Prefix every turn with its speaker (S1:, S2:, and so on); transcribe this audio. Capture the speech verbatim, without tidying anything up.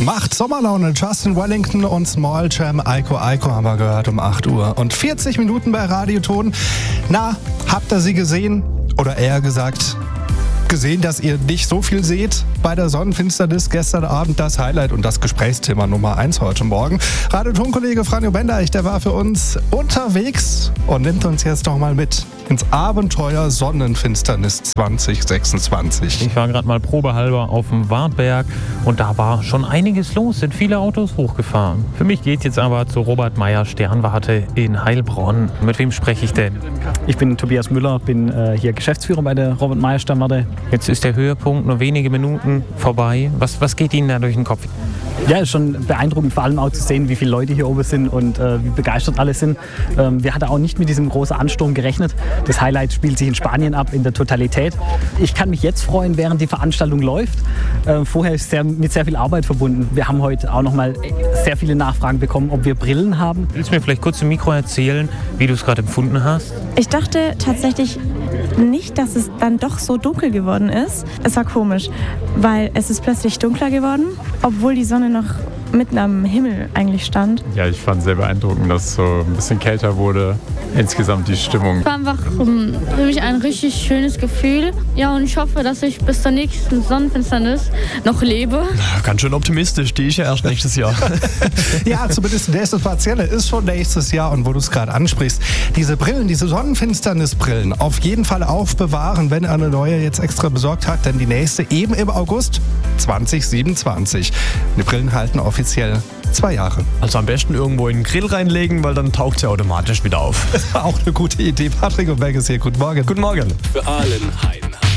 S1: Macht Sommerlaune. Justin Wellington und Small Jam. Aiko Aiko haben wir gehört um acht Uhr. Und vierzig Minuten bei Radioton. Na, habt ihr sie gesehen? Oder eher gesagt, gesehen, dass ihr nicht so viel seht bei der Sonnenfinsternis gestern Abend. Das Highlight und das Gesprächsthema Nummer eins heute Morgen. Radioton-Kollege Franjo Bendeich, der war für uns unterwegs und nimmt uns jetzt noch mal mit ins Abenteuer Sonnenfinsternis zwanzig sechsundzwanzig.
S2: Ich war gerade mal probehalber auf dem Wartberg und da war schon einiges los, sind viele Autos hochgefahren. Für mich geht jetzt aber zur Robert Meyer Sternwarte in Heilbronn. Mit wem spreche ich denn?
S3: Ich bin Tobias Müller, bin äh, hier Geschäftsführer bei der Robert Meyer Sternwarte.
S2: Jetzt ist der Höhepunkt nur wenige Minuten vorbei. Was, was geht Ihnen da durch den Kopf?
S3: Ja, ist schon beeindruckend, vor allem auch zu sehen, wie viele Leute hier oben sind und äh, wie begeistert alle sind. Ähm, wir hatten auch nicht mit diesem großen Ansturm gerechnet. Das Highlight spielt sich in Spanien ab, in der Totalität. Ich kann mich jetzt freuen, während die Veranstaltung läuft. Äh, vorher ist es sehr, mit sehr viel Arbeit verbunden. Wir haben heute auch noch mal sehr viele Nachfragen bekommen, ob wir Brillen haben.
S2: Willst du mir vielleicht kurz im Mikro erzählen, wie du es gerade empfunden hast?
S4: Ich dachte tatsächlich nicht, dass es dann doch so dunkel geworden ist. Es war komisch, weil es ist plötzlich dunkler geworden, obwohl die Sonne noch mitten am Himmel eigentlich stand.
S5: Ja, ich fand es sehr beeindruckend, dass es so ein bisschen kälter wurde. Insgesamt die Stimmung.
S6: Es war einfach um, für mich ein richtig schönes Gefühl. Ja, und ich hoffe, dass ich bis zur nächsten Sonnenfinsternis noch lebe.
S7: Ganz schön optimistisch, die ist ja erst nächstes Jahr.
S1: Ja, zumindest nächstes Partielle ist schon nächstes Jahr. Und wo du es gerade ansprichst, diese Brillen, diese Sonnenfinsternisbrillen, auf jeden Fall aufbewahren, wenn er eine neue jetzt extra besorgt hat. Denn die nächste eben im August zwanzig siebenundzwanzig. Die Brillen halten offiziell zwei Jahre.
S7: Also am besten irgendwo in den Grill reinlegen, weil dann taucht sie automatisch wieder auf.
S1: Auch eine gute Idee. Patrick und Berges hier, guten Morgen.
S7: Guten Morgen.
S8: Für allen Hype.